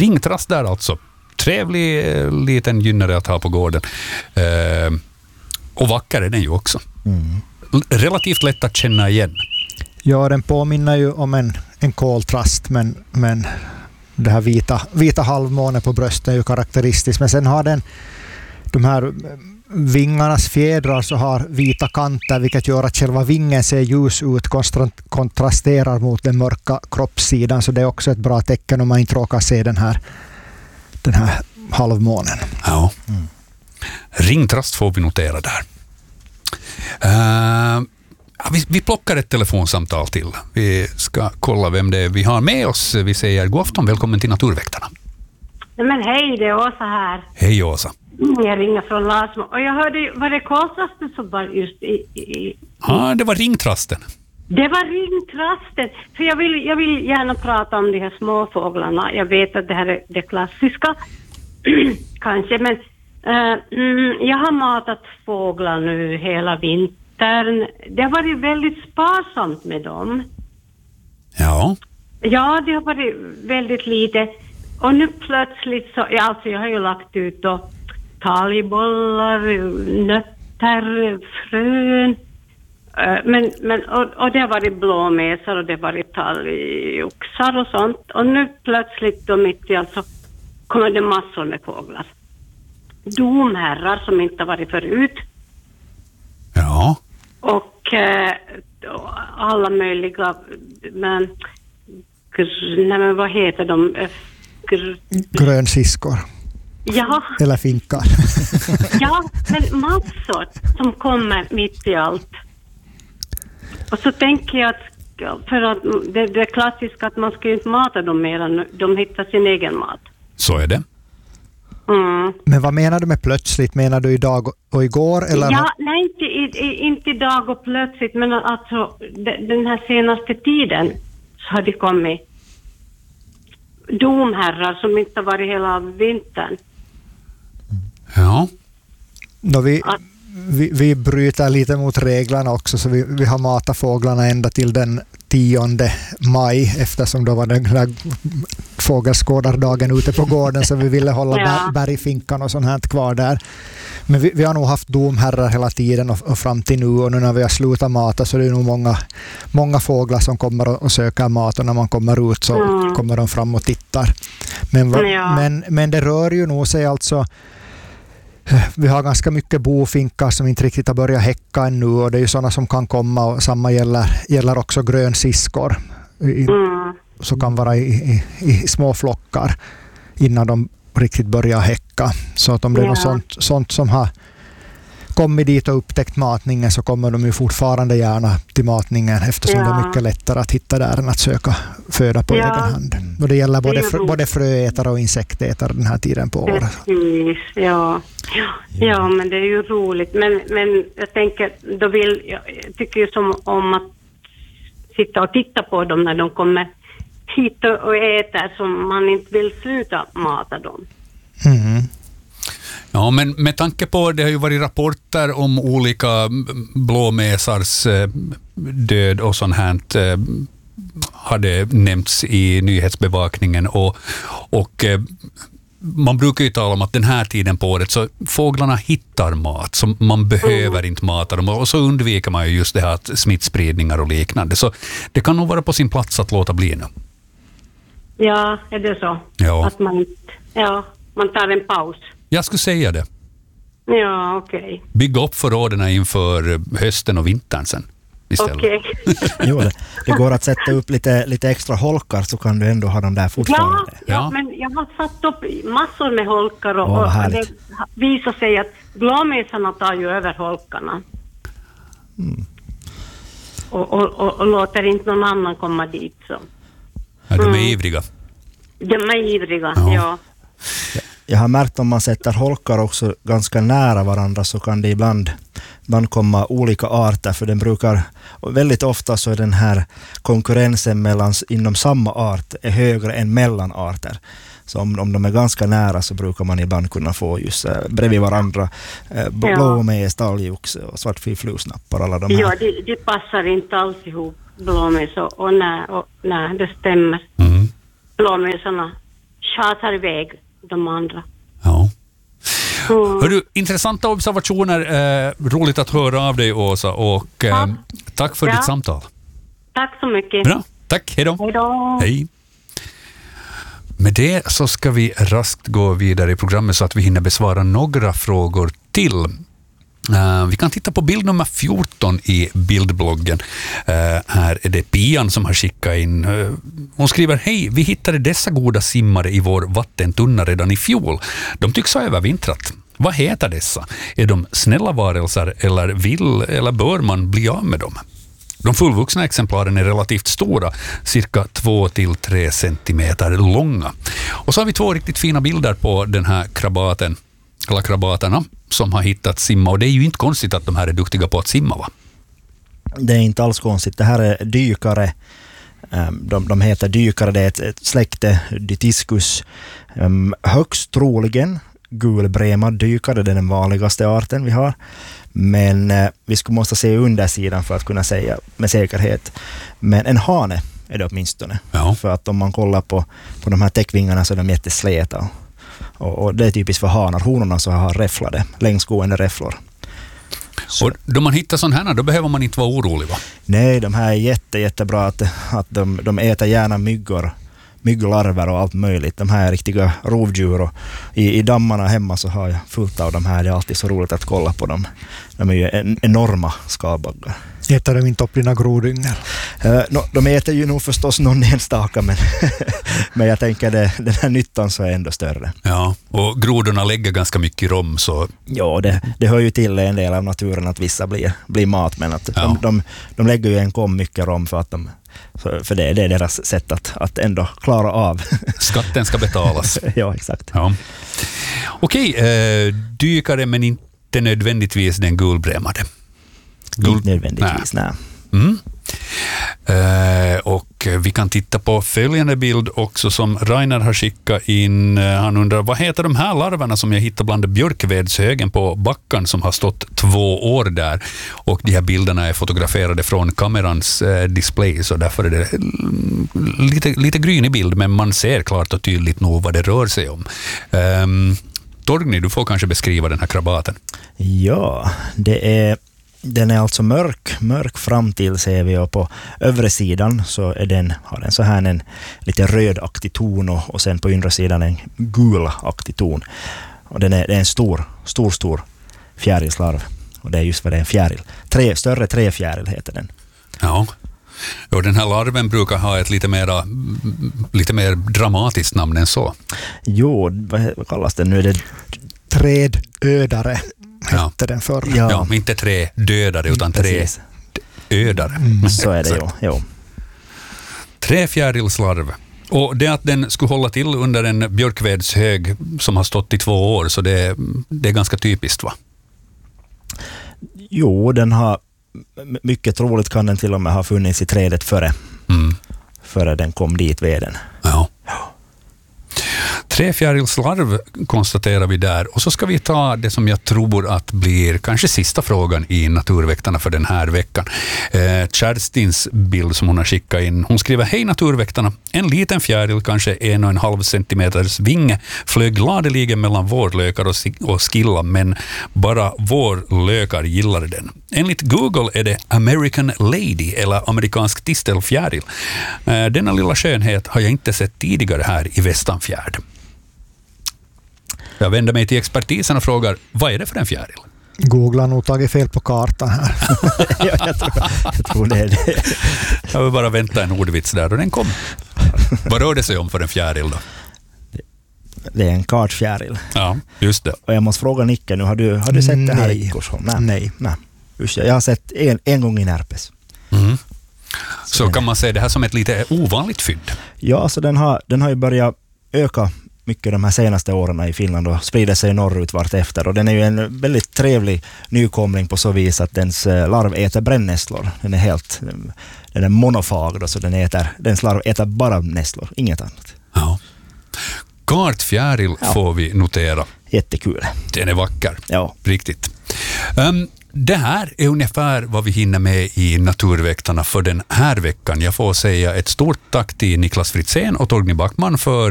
Ringtrast där alltså. Trevlig liten gynnare att ha på gården. Och vacker är den ju också. Relativt lätt att känna igen. Ja, den påminner ju om en koltrast, men det här vita halvmåne på bröstet är ju karaktäristiskt. Men sen har den de här vingarnas fjädrar så har vita kanter, vilket gör att själva vingen ser ljus ut, kontrasterar mot den mörka kroppssidan. Så det är också ett bra tecken om man inte råkar se den här halvmånen. Ja. Ringtrast får vi notera där. Vi plockar ett telefonsamtal till. Vi ska kolla vem det är vi har med oss. Vi säger god afton, välkommen till Naturväktarna. Men hej, det är Åsa här. Hej Åsa. Jag ringer från Lasmo. Och jag hörde, var det koltrasten som var just i... Ja, det var ringtrasten. Det var ringtrasten. För jag vill gärna prata om de här småfåglarna. Jag vet att det här är det klassiska. Kanske, men jag har matat fåglar nu hela vintern. Det har varit väldigt sparsamt med dem. Ja. Ja, det har varit väldigt lite. Och nu plötsligt så, alltså jag har ju lagt ut då talgbollar, nötter, frön. Och det har varit blåmesar och det har varit talgoxar och sånt. Och nu plötsligt då mitt i alltså kommer det massor med fåglar. Domherrar som inte har varit förut. Ja. Och alla möjliga, men vad heter de? Grönsiskor. Ja. Eller finkar. Ja, men massor som kommer mitt i allt. Och så tänker jag att för att det klassiska att man ska inte mata dem mer än de hittar sin egen mat. Så är det. Men vad menar du med plötsligt? Menar du idag och igår? Eller? Ja, nej, inte idag och plötsligt, men alltså den här senaste tiden så har det kommit domherrar som inte har varit hela vintern. Ja. Vi bryter lite mot reglerna också, så vi har matat fåglarna ända till den 10 maj, eftersom då var den här fågelskådardagen ute på gården, så vi ville hålla bergfinkan och sånt här kvar där. Men vi har nog haft domherrar hela tiden och fram till nu, och nu när vi har slutat mata så är det nog många fåglar som kommer och söker mat, och när man kommer ut så kommer de fram och tittar. Men det rör ju nog sig alltså. Vi har ganska mycket bofinkar som inte riktigt har börjat häcka ännu, och det är ju sådana som kan komma, och samma gäller också grönsiskor. Så kan vara i små flockar innan de riktigt börjar häcka. Så att om det är något sånt som har kommit dit och upptäckt matningen, så kommer de ju fortfarande gärna till matningen, eftersom det är mycket lättare att hitta där än att söka föda på egen hand. Och det gäller både fröätare och insektätare den här tiden på året. Precis, ja, men det är ju roligt. Men jag tänker, jag tycker ju som om att sitta och titta på dem när de kommer hit och äter, som man inte vill sluta mata dem. Ja, men med tanke på det har ju varit rapporter om olika blåmesars död och sånt här hade nämnts i nyhetsbevakningen, och man brukar ju tala om att den här tiden på året så fåglarna hittar mat, så man behöver inte mata dem, och så undviker man ju just det här att smittspridningar och liknande, så det kan nog vara på sin plats att låta bli nu. Ja, är det så? Ja. Att man tar en paus. Jag skulle säga det. Ja, okej. Bygga upp förråden inför hösten och vintern sen istället. Okej. Jo, det går att sätta upp lite extra holkar, så kan du ändå ha dem där fortfarande. Ja, men jag har satt upp massor med holkar och det visar sig att blåmesarna tar ju över holkarna. Och låter inte någon annan komma dit. Så. Ja, de är ivriga. De är ivriga, ja. Jag har märkt om man sätter holkar också ganska nära varandra, så kan det ibland komma olika arter, för den brukar, väldigt ofta så är den här konkurrensen inom samma art är högre än mellan arter. Så om de är ganska nära så brukar man ibland kunna få just bredvid varandra blåmes, talgoxe och svartfilflusnappar, alla de här. Ja, de passar inte alls ihop, blåmes och nej, det stämmer. Blåmesarna tjatar iväg de andra. Ja. Hörru, intressanta observationer. Roligt att höra av dig, Åsa. Och tack för ditt samtal. Tack så mycket. Bra, tack. Hej då. Hej då. Hej. Med det så ska vi raskt gå vidare i programmet så att vi hinner besvara några frågor till. Vi kan titta på bild nummer 14 i bildbloggen. Här är det Pian som har skickat in. Hon skriver: hej, vi hittade dessa goda simmare i vår vattentunna redan i fjol. De tycks ha övervintrat. Vad heter dessa? Är de snälla varelser eller bör man bli av med dem? De fullvuxna exemplaren är relativt stora, cirka 2-3 centimeter långa. Och så har vi 2 riktigt fina bilder på den här krabaten, eller krabaterna, som har hittat simma. Och det är ju inte konstigt att de här är duktiga på att simma, va? Det är inte alls konstigt. Det här är dykare. De heter dykare. Det är ett släkte, Dytiscus. Högst troligen gulbremad dykare. Det är den vanligaste arten vi har. Men vi skulle måste se undersidan för att kunna säga med säkerhet. Men en hane är det åtminstone. Ja. För att om man kollar på de här täckvingarna så är de jättesläta. Och det är typiskt för hanar. Honorna så har räfflade, längsgående räfflor. Så. Och då man hittar sån här, då behöver man inte vara orolig, va? Nej, de här är jättebra att de äter gärna mygglarver och allt möjligt. De här är riktiga rovdjur och i dammarna hemma så har jag fullt av de här. Det är alltid så roligt att kolla på dem. De är ju enorma skalbaggar. Äter de inte upp dina grodyngel? De äter ju nog förstås någon enstaka, men jag tänker den här nyttan så är ändå större. Ja, och grodorna lägger ganska mycket rom, så... Ja, det hör ju till en del av naturen att vissa blir mat, men att de lägger ju en mycket rom för att för det är deras sätt att ändå klara av. Skatten ska betalas. Ja, exakt. Ja. Okej, dykare men inte nödvändigtvis den gulbremade. Inte nödvändigtvis, nej. Mm. Och vi kan titta på följande bild också som Rainer har skickat in. Han undrar, vad heter de här larverna som jag hittar bland björkvedshögen på backan som har stått 2 år där? Och de här bilderna är fotograferade från kamerans display, så därför är det lite grynig bild, men man ser klart och tydligt nog vad det rör sig om. Torgny, du får kanske beskriva den här krabaten. Ja, den är alltså mörk fram till ser vi, och på övre sidan så har den så här en lite rödaktig ton och sen på undre sidan en gulaktig ton. Och den är en stor fjärilslarv. Och det är just vad det är, en fjäril. Större träfjäril heter den. Ja. Och den här larven brukar ha ett lite mer dramatiskt namn än så. Jo, vad kallas den nu? Är det trädödare hette den förr. Ja, inte trädödare utan trädödare. Så är det jo. Träfjärilslarv. Och det att den skulle hålla till under en björkvedshög som har stått i 2 år, så det är ganska typiskt, va? Jo, den har mycket troligt kan den till och med ha funnits i trädet före den kom dit veden. Ja. Träfjärilslarv konstaterar vi där. Och så ska vi ta det som jag tror att blir kanske sista frågan i Naturväktarna för den här veckan. Kerstins bild som hon har skickat in. Hon skriver: hej Naturväktarna. En liten fjäril, kanske 1,5 centimeters vinge, flög gladeligen mellan vårlökar och skilla, men bara vårlökar gillade den. Enligt Google är det American Lady eller amerikansk tistelfjäril. Denna lilla skönhet har jag inte sett tidigare här i Västanfjärd. Jag vänder mig till expertisen och frågar, vad är det för en fjäril? Google har nog tagit fel på kartan här. jag tror det är det. Jag vill bara vänta en ordvits där och den kom. Vad rör det sig om för en fjäril då? Det är en kartfjäril. Ja, just det. Och jag måste fråga Nicke nu, har du sett det här i Korsholm? Nej. Usch, jag har sett en gång i Närpes. Mm. Så kan man säga det här som ett lite ovanligt fynd? Ja, så den har ju börjat öka mycket de här senaste åren i Finland och sprider sig norrut vart efter. Och den är ju en väldigt trevlig nykomling på så vis att dens larv äter brännässlor. Den är monofag då, så dens larv äter bara nässlor, inget annat. Ja. Kartfjäril får vi notera. Jättekul. Den är vacker. Ja. Riktigt. Det här är ungefär vad vi hinner med i Naturväktarna för den här veckan. Jag får säga ett stort tack till Niklas Fritzén och Torgny Backman för